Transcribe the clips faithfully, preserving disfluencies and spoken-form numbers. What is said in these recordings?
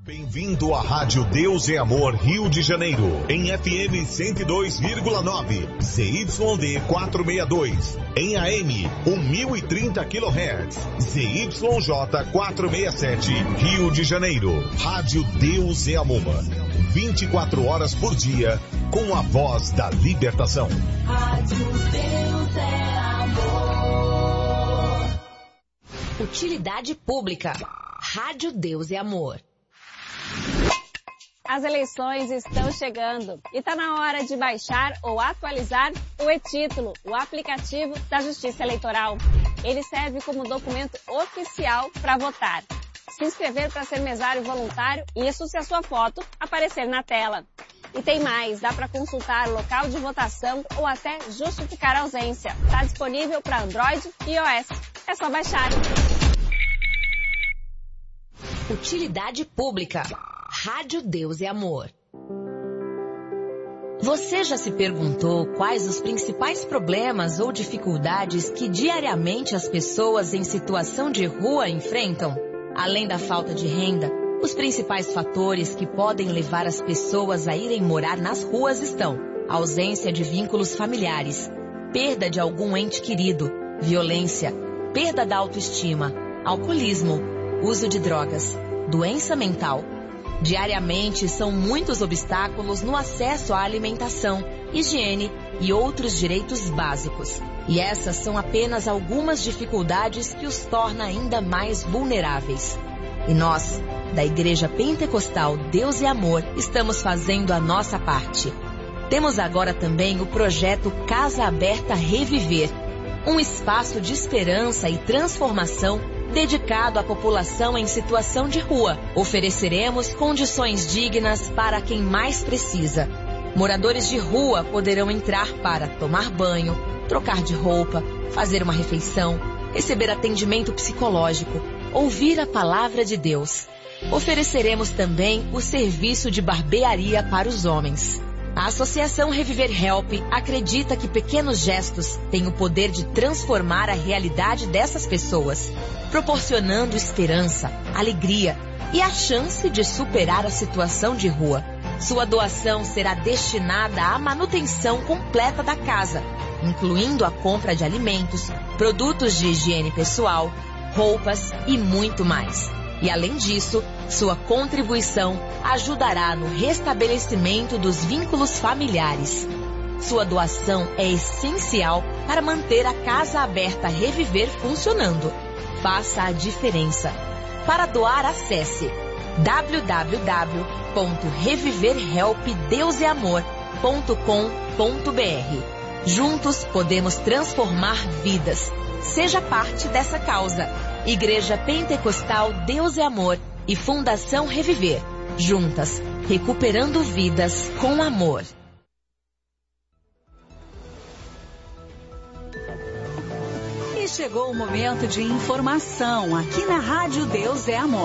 Bem-vindo à Rádio Deus é Amor Rio de Janeiro, em F M cento e dois vírgula nove, Z Y D quatrocentos e sessenta e dois, em A M mil e trinta quilohertz, Z Y J quatrocentos e sessenta e sete, Rio de Janeiro. Rádio Deus é Amor, vinte e quatro horas por dia, com a voz da libertação. Rádio Deus é Amor. Utilidade pública. Rádio Deus é Amor. As eleições estão chegando e está na hora de baixar ou atualizar o e-Título, o aplicativo da Justiça Eleitoral. Ele serve como documento oficial para votar. Se inscrever para ser mesário voluntário, isso se a sua foto aparecer na tela. E tem mais, dá para consultar o local de votação ou até justificar a ausência. Está disponível para Android e iOS. É só baixar. Utilidade pública. Rádio Deus é Amor. Você já se perguntou quais os principais problemas ou dificuldades que diariamente as pessoas em situação de rua enfrentam? Além da falta de renda, os principais fatores que podem levar as pessoas a irem morar nas ruas estão: ausência de vínculos familiares, perda de algum ente querido, violência, perda da autoestima, alcoolismo, uso de drogas, doença mental. Diariamente são muitos obstáculos no acesso à alimentação, higiene e outros direitos básicos. E essas são apenas algumas dificuldades que os torna ainda mais vulneráveis. E nós, da Igreja Pentecostal Deus e Amor, estamos fazendo a nossa parte. Temos agora também o projeto Casa Aberta Reviver, um espaço de esperança e transformação dedicado à população em situação de rua. Ofereceremos condições dignas para quem mais precisa. Moradores de rua poderão entrar para tomar banho, trocar de roupa, fazer uma refeição, receber atendimento psicológico, ouvir a palavra de Deus. Ofereceremos também o serviço de barbearia para os homens. A Associação Reviver Help acredita que pequenos gestos têm o poder de transformar a realidade dessas pessoas, proporcionando esperança, alegria e a chance de superar a situação de rua. Sua doação será destinada à manutenção completa da casa, incluindo a compra de alimentos, produtos de higiene pessoal, roupas e muito mais. E além disso, sua contribuição ajudará no restabelecimento dos vínculos familiares. Sua doação é essencial para manter a Casa Aberta Reviver funcionando. Faça a diferença. Para doar, acesse w w w ponto reviver help deus e amor ponto com ponto b r. Juntos podemos transformar vidas. Seja parte dessa causa. Igreja Pentecostal Deus é Amor e Fundação Reviver. Juntas, recuperando vidas com amor. E chegou o momento de informação aqui na Rádio Deus é Amor.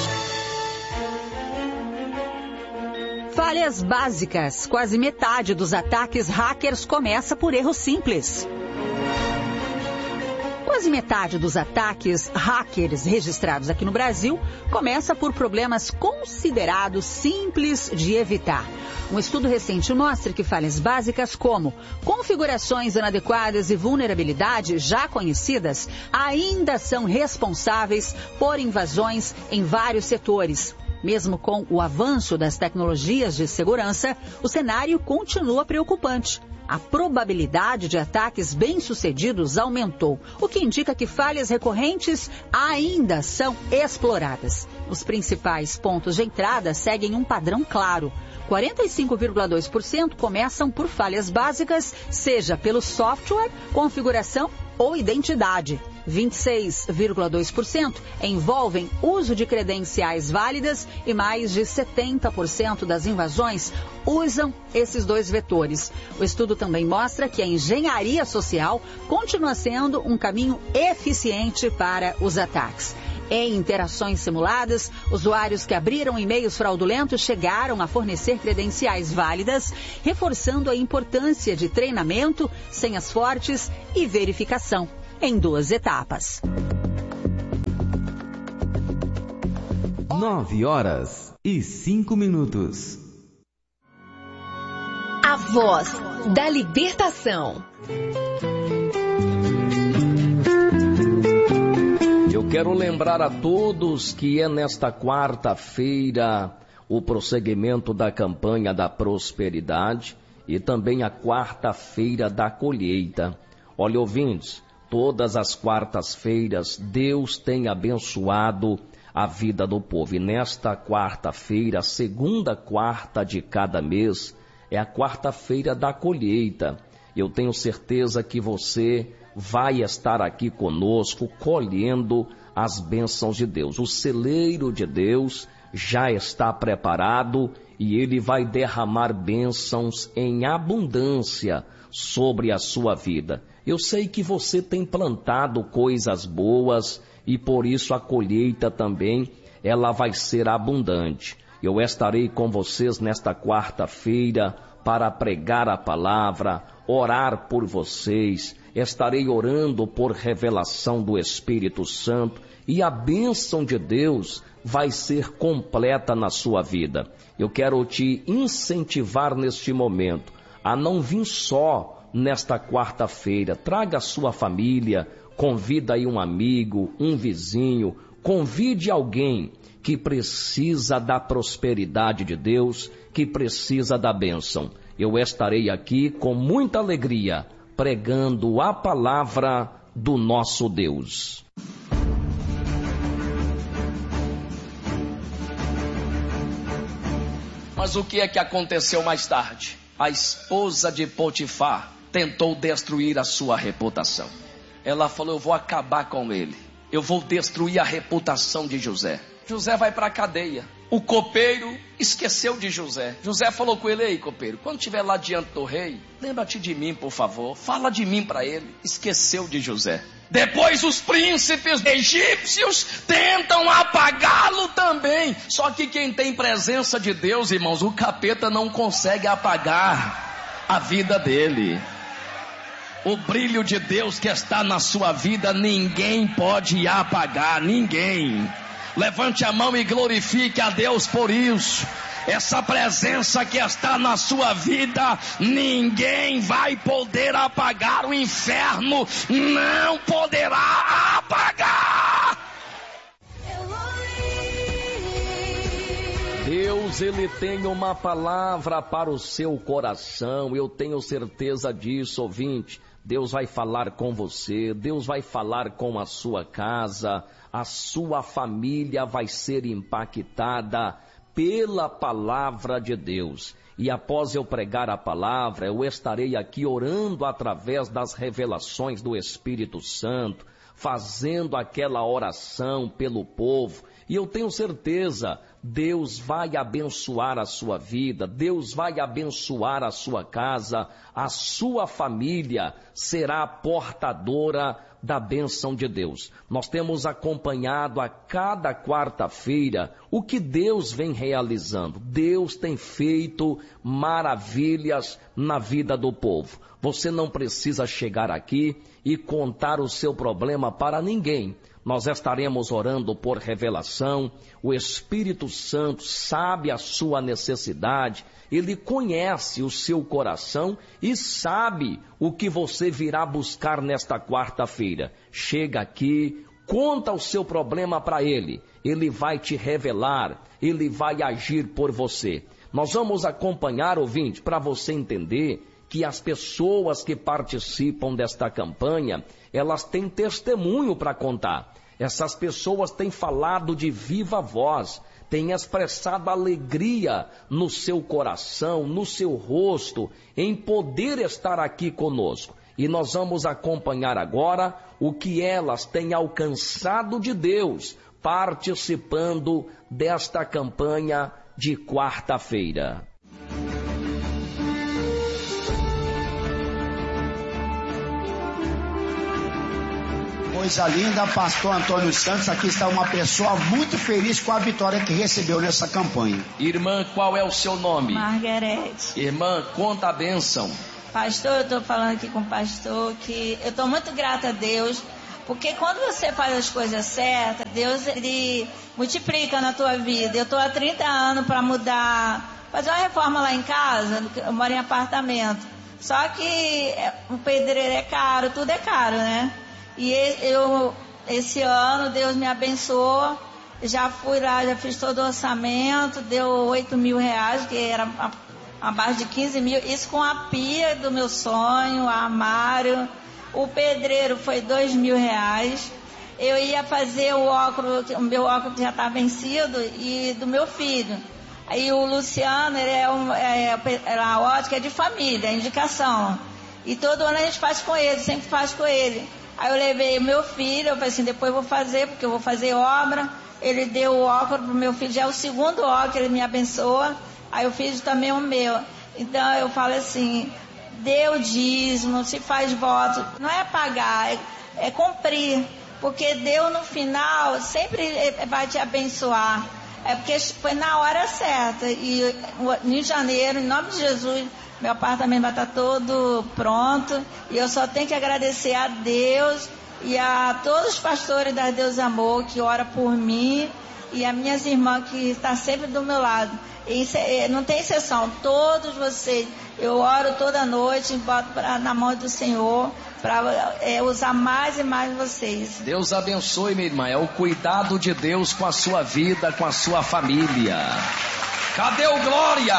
Falhas básicas. Quase metade dos ataques hackers começa por erros simples. Quase metade dos ataques hackers registrados aqui no Brasil começa por problemas considerados simples de evitar. Um estudo recente mostra que falhas básicas como configurações inadequadas e vulnerabilidade já conhecidas ainda são responsáveis por invasões em vários setores. Mesmo com o avanço das tecnologias de segurança, o cenário continua preocupante. A probabilidade de ataques bem-sucedidos aumentou, o que indica que falhas recorrentes ainda são exploradas. Os principais pontos de entrada seguem um padrão claro. quarenta e cinco vírgula dois por cento começam por falhas básicas, seja pelo software, configuração ou identidade. vinte e seis vírgula dois por cento envolvem uso de credenciais válidas e mais de setenta por cento das invasões usam esses dois vetores. O estudo também mostra que a engenharia social continua sendo um caminho eficiente para os ataques. Em interações simuladas, usuários que abriram e-mails fraudulentos chegaram a fornecer credenciais válidas, reforçando a importância de treinamento, senhas fortes e verificação em duas etapas. Nove horas e cinco minutos. A voz da libertação. Eu quero lembrar a todos que é nesta quarta-feira o prosseguimento da campanha da prosperidade e também a quarta-feira da colheita. Olha, ouvintes, todas as quartas-feiras Deus tem abençoado a vida do povo. E nesta quarta-feira, segunda quarta de cada mês, é a quarta-feira da colheita. Eu tenho certeza que você vai estar aqui conosco colhendo as bênçãos de Deus. O celeiro de Deus já está preparado e ele vai derramar bênçãos em abundância sobre a sua vida. Eu sei que você tem plantado coisas boas e por isso a colheita também ela vai ser abundante. Eu estarei com vocês nesta quarta-feira para pregar a palavra, orar por vocês. Estarei orando por revelação do Espírito Santo e a bênção de Deus vai ser completa na sua vida. Eu quero te incentivar neste momento a não vir só nesta quarta-feira. Traga a sua família, convida aí um amigo, um vizinho, convide alguém que precisa da prosperidade de Deus, que precisa da bênção. Eu estarei aqui com muita alegria, pregando a palavra do nosso Deus. Mas o que é que aconteceu mais tarde? A esposa de Potifar tentou destruir a sua reputação. Ela falou, eu vou acabar com ele. Eu vou destruir a reputação de José. José vai para a cadeia. O copeiro esqueceu de José. José falou com ele, ei copeiro, quando estiver lá diante do rei, lembra-te de mim, por favor. Fala de mim para ele. Esqueceu de José. Depois os príncipes egípcios tentam apagá-lo também. Só que quem tem presença de Deus, irmãos, o capeta não consegue apagar a vida dele. O brilho de Deus que está na sua vida, ninguém pode apagar, ninguém. Levante a mão e glorifique a Deus por isso. Essa presença que está na sua vida, ninguém vai poder apagar. O inferno não poderá apagar. Deus, ele tem uma palavra para o seu coração. Eu tenho certeza disso, ouvinte. Deus vai falar com você, Deus vai falar com a sua casa, a sua família vai ser impactada pela palavra de Deus. E após eu pregar a palavra, eu estarei aqui orando através das revelações do Espírito Santo, fazendo aquela oração pelo povo. E eu tenho certeza, Deus vai abençoar a sua vida, Deus vai abençoar a sua casa, a sua família será portadora da bênção de Deus. Nós temos acompanhado a cada quarta-feira o que Deus vem realizando. Deus tem feito maravilhas na vida do povo. Você não precisa chegar aqui e contar o seu problema para ninguém. Nós estaremos orando por revelação. O Espírito Santo sabe a sua necessidade. Ele conhece o seu coração e sabe o que você virá buscar nesta quarta-feira. Chega aqui, conta o seu problema para ele. Ele vai te revelar, ele vai agir por você. Nós vamos acompanhar, ouvinte, para você entender que as pessoas que participam desta campanha, elas têm testemunho para contar. Essas pessoas têm falado de viva voz, têm expressado alegria no seu coração, no seu rosto, em poder estar aqui conosco. E nós vamos acompanhar agora o que elas têm alcançado de Deus, participando desta campanha de quarta-feira. Coisa linda, pastor Antônio Santos, aqui está uma pessoa muito feliz com a vitória que recebeu nessa campanha. Irmã, qual é o seu nome? Margarete. Irmã, conta a bênção. Pastor, eu estou falando aqui com o pastor que eu estou muito grata a Deus, Porque quando você faz as coisas certas, Deus, ele multiplica na tua vida. Eu estou há trinta anos para mudar, fazer uma reforma lá em casa, eu moro em apartamento. Só que o pedreiro é caro, tudo é caro, né? E eu, esse ano, Deus me abençoou. Já fui lá, já fiz todo o orçamento, deu oito mil reais, que era abaixo de quinze mil. Isso com a pia do meu sonho, armário. O pedreiro foi dois mil reais. Eu ia fazer o óculos, o meu óculos já está vencido, e do meu filho. Aí o Luciano, ele é, um, é, é a ótica é de família, é indicação. E todo ano a gente faz com ele, sempre faz com ele. Aí eu levei o meu filho, eu falei assim, depois eu vou fazer, porque eu vou fazer obra. Ele deu o óculos pro meu filho, já é o segundo óculos que ele me abençoa. Aí eu fiz também o meu. Então eu falo assim, dê o dízimo, se faz voto, não é pagar, é, é cumprir. Porque Deus no final sempre vai te abençoar. É porque foi na hora certa. E em janeiro, em nome de Jesus, meu apartamento vai estar todo pronto. E eu só tenho que agradecer a Deus e a todos os pastores da Deus Amor que oram por mim. E as minhas irmãs que estão sempre do meu lado. E não tem exceção, todos vocês. Eu oro toda noite e boto pra, na mão do Senhor para é, usar mais e mais vocês. Deus abençoe, minha irmã. É o cuidado de Deus com a sua vida, com a sua família. Cadê o glória?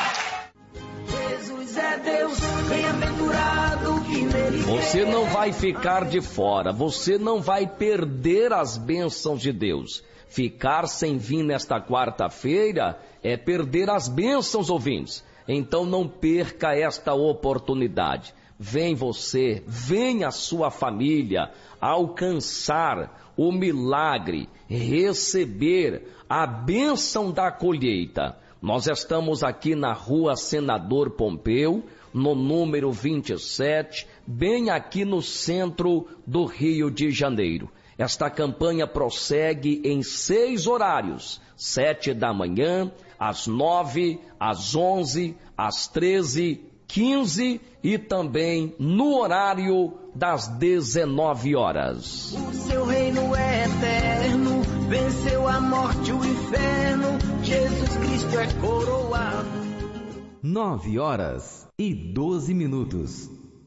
Jesus é Deus, bem-aventurado que nele. Você não vai ficar de fora, você não vai perder as bênçãos de Deus. Ficar sem vir nesta quarta-feira é perder as bênçãos, ouvintes. Então não perca esta oportunidade. Vem você, vem a sua família alcançar o milagre, receber a bênção da colheita. Nós estamos aqui na rua Senador Pompeu, no número vinte e sete, bem aqui no centro do Rio de Janeiro. Esta campanha prossegue em seis horários, sete da manhã, às nove, às onze, às treze, quinze e também no horário das dezenove horas. O seu reino é eterno, venceu a morte e o inferno, Jesus Cristo é coroado. Nove horas e doze minutos.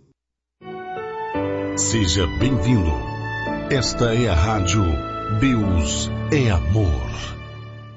Seja bem-vindo. Esta é a rádio Deus é Amor.